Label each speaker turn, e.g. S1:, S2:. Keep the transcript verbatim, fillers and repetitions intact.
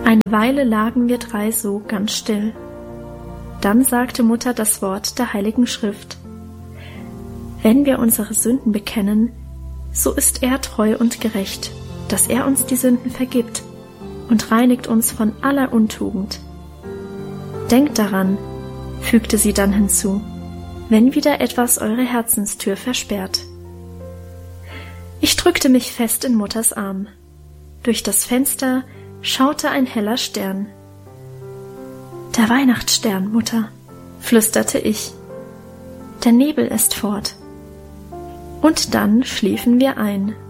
S1: Eine Weile lagen wir drei so ganz still. Dann sagte Mutter das Wort der Heiligen Schrift. Wenn wir unsere Sünden bekennen, so ist er treu und gerecht, dass er uns die Sünden vergibt und reinigt uns von aller Untugend. Denkt daran, fügte sie dann hinzu, wenn wieder etwas eure Herzenstür versperrt. Ich drückte mich fest in Mutters Arm. Durch das Fenster schaute ein heller Stern. »Der Weihnachtsstern, Mutter«, flüsterte ich. »Der Nebel ist fort.« Und dann schliefen wir ein.